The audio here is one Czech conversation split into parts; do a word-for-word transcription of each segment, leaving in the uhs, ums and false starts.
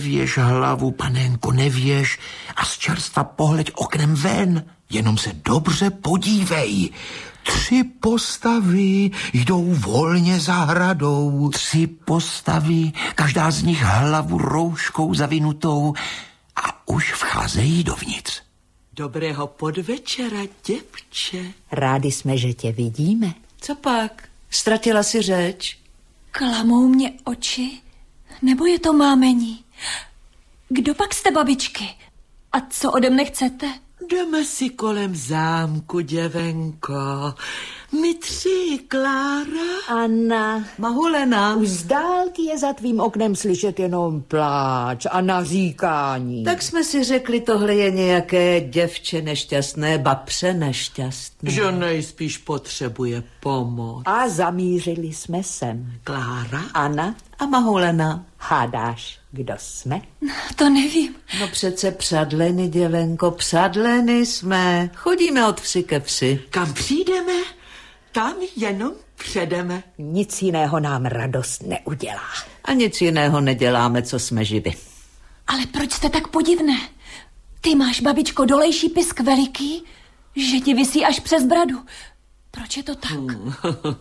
Nevěž hlavu, panenko, nevěž a z čerstva pohleď oknem ven. Jenom se dobře podívej. Tři postavy jdou volně zahradou. Tři postavy, každá z nich hlavu rouškou zavinutou a už vcházejí dovnitř. Dobrého podvečera, děvče. Rádi jsme, že tě vidíme. Co pak? Ztratila si řeč? Klamou mě oči? Nebo je to mámení? Kdo pak jste, babičky? A co ode mne chcete? Jdeme si kolem zámku, děvenko. My tři, Klára, Anna, Mahulena. už z dálky je za tvým oknem slyšet jenom pláč a naříkání. Tak jsme si řekli, tohle je nějaké děvče nešťastné, babře nešťastné. Že nejspíš potřebuje pomoc. A zamířili jsme sem. Klára Anna, a Mahulena. hádáš, kdo jsme? To nevím. No přece přadleny, děvenko, přadleny jsme. Chodíme od vsi ke vsi. Kam přijdeme, tam jenom předeme. Nic jiného nám radost neudělá. A nic jiného neděláme, co jsme živi. Ale proč jste tak podivné? Ty máš, babičko, dolejší pisk veliký, že ti visí až přes bradu. Proč je to tak? Hmm.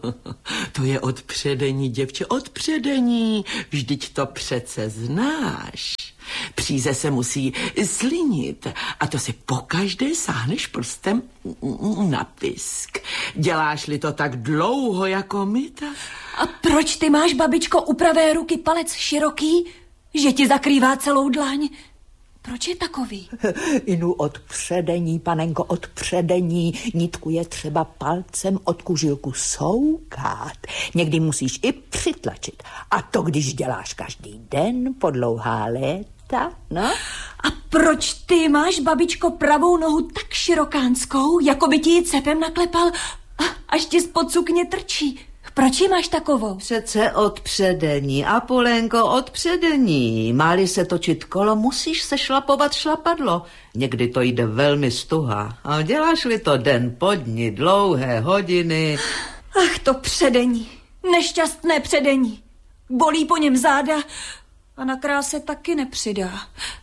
To je od předení, děvče, od předení. Vždyť to přece znáš. Příze se musí slinit a to si pokaždé sáhneš prstem na pisk. Děláš-li to tak dlouho jako my, tak... A proč ty máš, babičko, u pravé ruky palec široký, že ti zakrývá celou dlaň? Proč je takový? Inu od předení, panenko, od předení. Nitku je třeba palcem od kužilku soukat. Někdy musíš i přitlačit. A to, když děláš každý den po dlouhá léta, no? A proč ty máš, babičko, pravou nohu tak širokánskou, jako by ti ji cepem naklepal, až ti spod sukně trčí? Proč ji máš takovou? Přece od předení, Apolénko, od předení. Máli se točit kolo, musíš se šlapovat šlapadlo. Někdy to jde velmi stuha. A děláš-li to den po dni, dlouhé hodiny... Ach, to předení. Nešťastné předení. Bolí po něm záda a na kráse taky nepřidá.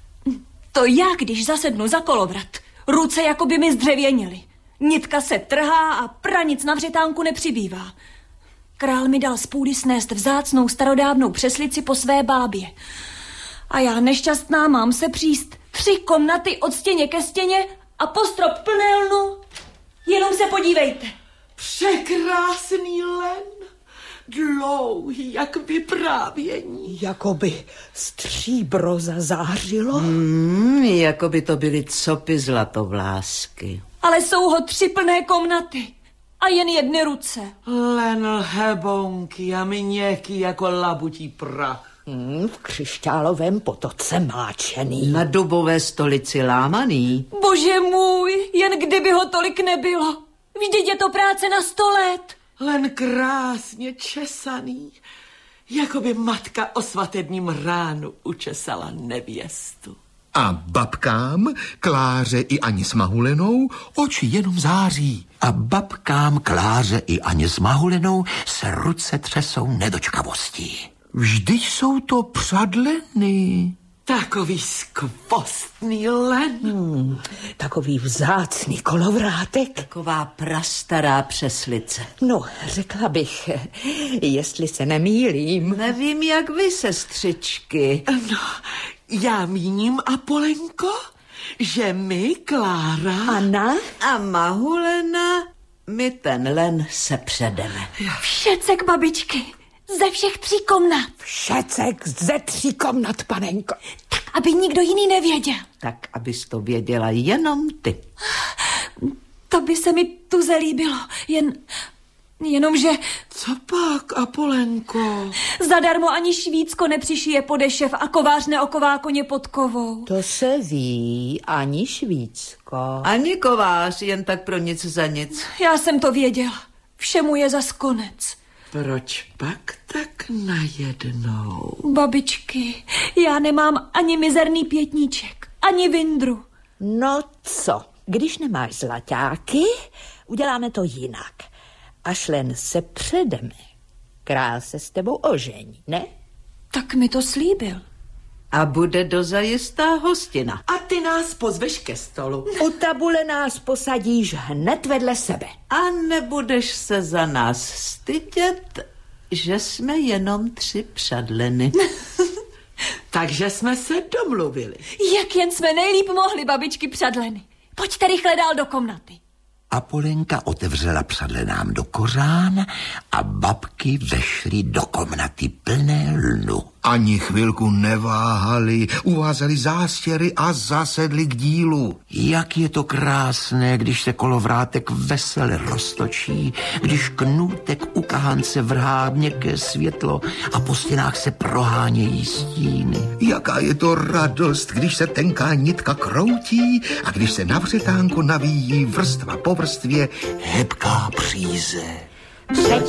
To já, když zasednu za kolovrat, ruce jako by mi zdřevěnily. Nitka se trhá a pranic na vřetánku nepřibývá. Král mi dal z půdy snést vzácnou starodávnou přeslici po své bábě. A já nešťastná mám se příst tři komnaty od stěně ke stěně a po strop plné lnu. Jenom se podívejte. Překrásný len, dlouhý jak vyprávění. Jakoby stříbro zazářilo. Hmm, jakoby to byly copy zlatovlásky. Ale jsou ho tři plné komnaty. A jen jedny ruce. Len lhebonky a měkký jako labutí prach. Hmm, v křišťálovém potoce máčený. Na dubové stolici lámaný. Bože můj, jen kdyby ho tolik nebylo. Vždyť je to práce na sto let. Len krásně česaný, jako by matka o svatebním ránu učesala nevěstu. A babkám, Kláře i Aně s Mahulenou, oči jenom září. A babkám, Kláře i Aně s Mahulenou se ruce třesou nedočkavostí. Vždyť jsou to přadleny. Takový skvostný len. Hmm, takový vzácný kolovrátek. Taková prastará přeslice. No, řekla bych, jestli se nemýlím. Nevím, jak vy, sestřičky. No, já míním, Apolenko, že my, Klára... Anna a Mahulena, my ten len se předeme. Všecek, babičky, ze všech tří komnat. Všecek ze tří komnat, panenko. Tak, aby nikdo jiný nevěděl. Tak, abys to věděla jenom ty. To by se mi tuze líbilo, jen... Jenomže... Co pak, Apolenko? Zadarmo ani Švícko nepřišije podešev a kovář neoková koně pod kovou. To se ví, ani Švícko. Ani kovář, jen tak pro nic za nic. Já jsem to věděla. Všemu je zas konec. Proč pak tak najednou? Babičky, já nemám ani mizerný pětníček, ani vindru. No co, když nemáš zlaťáky, uděláme to jinak. Až len se předeme. Král se s tebou ožení, ne? Tak mi to slíbil. A bude dozajistá hostina. A ty nás pozveš ke stolu. U tabule nás posadíš hned vedle sebe. A nebudeš se za nás stydět, že jsme jenom tři přadleny. Takže jsme se domluvili. Jak jen jsme nejlíp mohli, babičky Přadleny. Pojďte rychle dál do komnaty. Apolenka otevřela přadlenám do kořán a babky vešly do komnaty plné lnu. Ani chvilku neváhali, uvázali zástěry a zasedli k dílu. Jak je to krásné, když se kolovrátek vesele roztočí, když knůtek u kahance vrhá měkké světlo a po stěnách se prohánějí stíny. Jaká je to radost, když se tenká nitka kroutí a když se na vřetánku navíjí vrstva po vrstvě hebká příze.